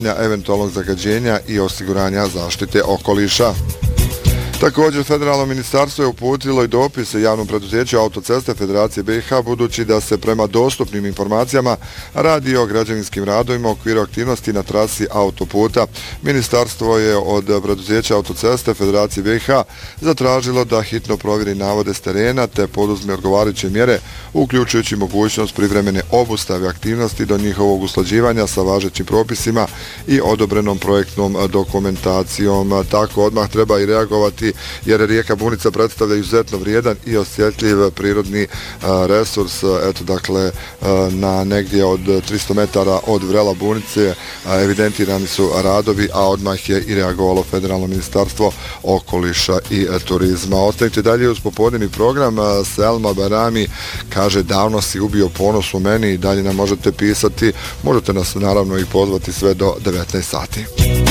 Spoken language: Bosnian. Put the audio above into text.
eventualnog zagađenja i osiguranja zaštite okoliša. Također, federalno ministarstvo je uputilo i dopise javnom preduzeću Autoceste Federacije BiH, budući da se prema dostupnim informacijama radi o građevinskim radovima u okviru aktivnosti na trasi autoputa. Ministarstvo je od preduzeća Autoceste Federacije BiH zatražilo da hitno provjeri navode s terena te poduzme odgovarajuće mjere, uključujući mogućnost privremene obustave aktivnosti do njihovog usklađivanja sa važećim propisima i odobrenom projektnom dokumentacijom. Tako odmah treba i reagovati, jer rijeka Bunica predstavlja izuzetno vrijedan i osjetljiv prirodni resurs. Eto, dakle, na negdje od 300 metara od vrela Bunice evidentirani su radovi, a odmah je i reagovalo Federalno ministarstvo okoliša i turizma. Ostanite dalje uz popodnevni program. Selma Barami kaže: davno si ubio ponos u meni. Dalje nam možete pisati, možete nas naravno i pozvati sve do 19 sati.